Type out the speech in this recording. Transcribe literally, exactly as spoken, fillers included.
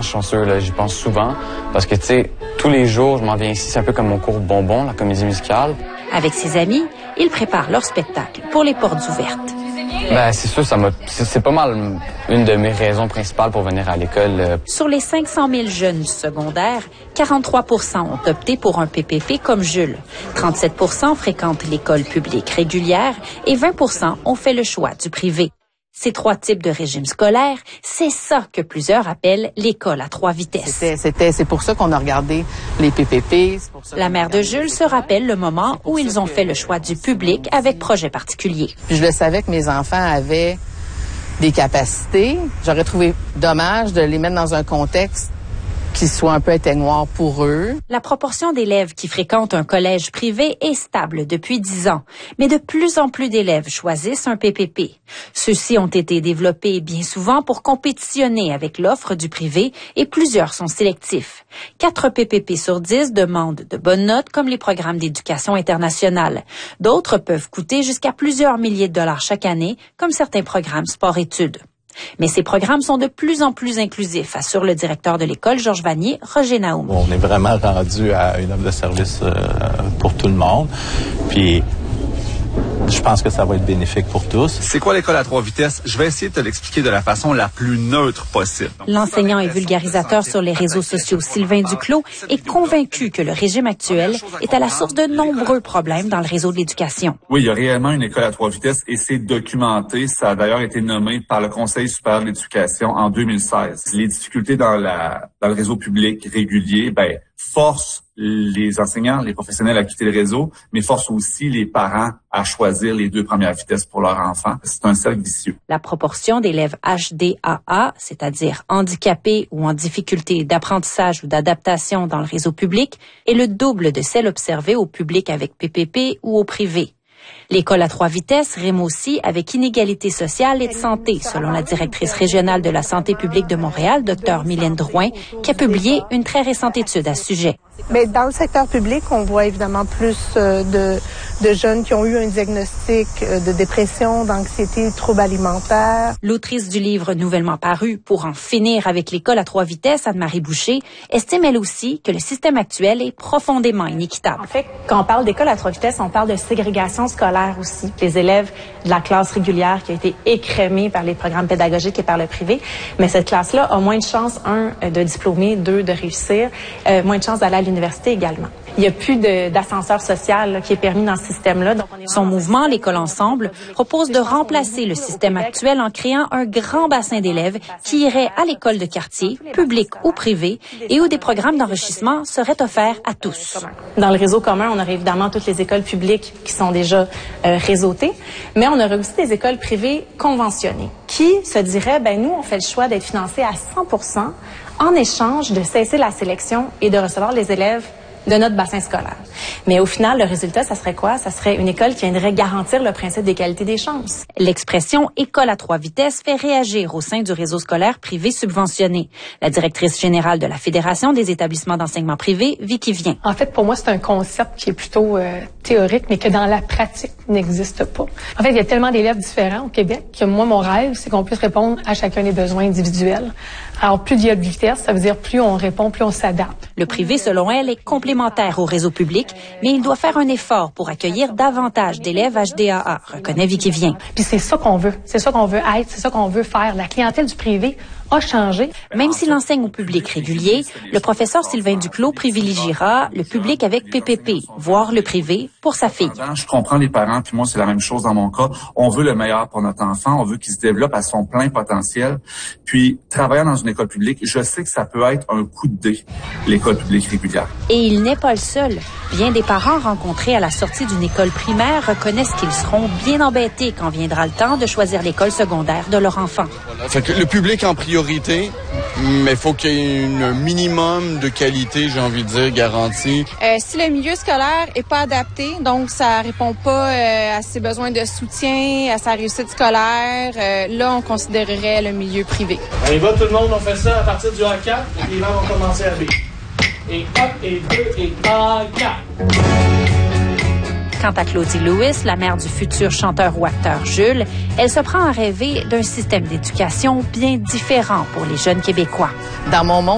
chanceux, là, j'y pense souvent. Parce que, tu sais, tous les jours, je m'en viens ici, c'est un peu comme mon cours bonbon, la comédie musicale. Avec ses amis, ils préparent leur spectacle pour les portes ouvertes. Ben, c'est sûr, ça m'a, c'est, c'est pas mal une de mes raisons principales pour venir à l'école. Sur les cinq cent mille jeunes secondaires, quarante-trois pour cent ont opté pour un P P P comme Jules. trente-sept pour cent fréquentent l'école publique régulière et vingt pour cent ont fait le choix du privé. Ces trois types de régimes scolaires, c'est ça que plusieurs appellent l'école à trois vitesses. C'était, c'était, c'est pour ça qu'on a regardé les P P P. C'est pour ça La mère de Jules se rappelle le moment où ils ont fait le choix du public avec projet particulier. Puis je le savais que mes enfants avaient des capacités. J'aurais trouvé dommage de les mettre dans un contexte qui soit un peu éteignoir pour eux. La proportion d'élèves qui fréquentent un collège privé est stable depuis dix ans, mais de plus en plus d'élèves choisissent un P P P. Ceux-ci ont été développés bien souvent pour compétitionner avec l'offre du privé et plusieurs sont sélectifs. Quatre P P P sur dix demandent de bonnes notes comme les programmes d'éducation internationale. D'autres peuvent coûter jusqu'à plusieurs milliers de dollars chaque année, comme certains programmes sport-études. Mais ces programmes sont de plus en plus inclusifs, assure le directeur de l'école, Georges Vanier, Roger Naoum. On est vraiment rendu à une offre de service euh, pour tout le monde. Puis, je pense que ça va être bénéfique pour tous. C'est quoi l'école à trois vitesses? Je vais essayer de te l'expliquer de la façon la plus neutre possible. L'enseignant et vulgarisateur sur les réseaux sociaux Sylvain Duclos est convaincu que le régime actuel est à la source de nombreux problèmes dans le réseau de l'éducation. Oui, il y a réellement une école à trois vitesses et c'est documenté. Ça a d'ailleurs été nommé par le Conseil supérieur de l'éducation en deux mille seize. Les difficultés dans la dans le réseau public régulier, ben force les enseignants, les professionnels à quitter le réseau, mais force aussi les parents à choisir les deux premières vitesses pour leurs enfants. C'est un cercle vicieux. La proportion d'élèves H D A A, c'est-à-dire handicapés ou en difficulté d'apprentissage ou d'adaptation dans le réseau public, est le double de celle observée au public avec P P P ou au privé. L'école à trois vitesses rime aussi avec inégalité sociale et de santé, selon la directrice régionale de la santé publique de Montréal, Dr Mylène Drouin, qui a publié une très récente étude à ce sujet. Mais dans le secteur public, on voit évidemment plus euh, de, de jeunes qui ont eu un diagnostic euh, de dépression, d'anxiété, de troubles alimentaires. L'autrice du livre nouvellement paru « Pour en finir avec l'école à trois vitesses », Anne-Marie Boucher, estime elle aussi que le système actuel est profondément inéquitable. En fait, quand on parle d'école à trois vitesses, on parle de ségrégation scolaire aussi. Les élèves de la classe régulière qui a été écrémée par les programmes pédagogiques et par le privé, mais cette classe-là a moins de chances, un, de diplômer, deux, de réussir, euh, moins de chances d'aller à l'université également. Il n'y a plus de, d'ascenseur social là, qui est permis dans ce système-là. Donc on est Son mouvement, l'École Ensemble, propose de remplacer le système actuel en créant un grand bassin d'élèves qui iraient à l'école de quartier, publique ou privée, et où des programmes d'enrichissement seraient offerts à tous. Dans le réseau commun, on aurait évidemment toutes les écoles publiques qui sont déjà euh, réseautées, mais on aurait aussi des écoles privées conventionnées qui se diraient, ben nous, on fait le choix d'être financés à cent pour cent en échange de cesser la sélection et de recevoir les élèves de notre bassin scolaire. Mais au final, le résultat, ça serait quoi? Ça serait une école qui viendrait garantir le principe d'égalité des chances. L'expression « école à trois vitesses » fait réagir au sein du réseau scolaire privé subventionné. La directrice générale de la Fédération des établissements d'enseignement privé, Vicky Vien. En fait, pour moi, c'est un concept qui est plutôt euh, théorique, mais que dans la pratique n'existe pas. En fait, il y a tellement d'élèves différents au Québec que moi, mon rêve, c'est qu'on puisse répondre à chacun des besoins individuels. Alors, plus il y a de vitesse, ça veut dire plus on répond, plus on s'adapte. Le privé, selon elle, est complémentaire au réseau public, mais il doit faire un effort pour accueillir davantage d'élèves H D A A, reconnaît Vicky Vien. Puis c'est ça qu'on veut, c'est ça qu'on veut être, c'est ça qu'on veut faire. La clientèle du privé a changé. Même s'il enseigne au public régulier, le professeur Sylvain Duclos privilégiera le public avec P P P, voire le privé, pour sa fille. Je comprends les parents, puis moi, c'est la même chose dans mon cas. On veut le meilleur pour notre enfant, on veut qu'il se développe à son plein potentiel. Puis, travaillant dans une école publique, je sais que ça peut être un coup de dé, l'école publique régulière. Et il n'est pas le seul. Bien des parents rencontrés à la sortie d'une école primaire reconnaissent qu'ils seront bien embêtés quand viendra le temps de choisir l'école secondaire de leur enfant. Voilà. Fait que le public en priorité, mais il faut qu'il y ait un minimum de qualité, j'ai envie de dire, garantie. Euh, si le milieu scolaire est pas adapté, donc ça répond pas euh, à ses besoins de soutien, à sa réussite scolaire, euh, là, on considérerait le milieu privé. Allez, va tout le monde, on fait ça à partir du A quatre, et les vents vont commencer à B. Et un, et deux, et A quatre. Quant à Claudie Lewis, la mère du futur chanteur ou acteur Jules, elle se prend à rêver d'un système d'éducation bien différent pour les jeunes Québécois. Dans mon monde,